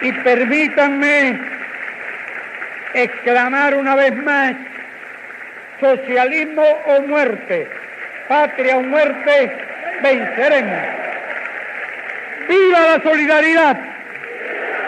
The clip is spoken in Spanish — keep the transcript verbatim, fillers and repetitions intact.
Y permítanme exclamar una vez más: socialismo o muerte, patria o muerte, venceremos. ¡Viva la solidaridad!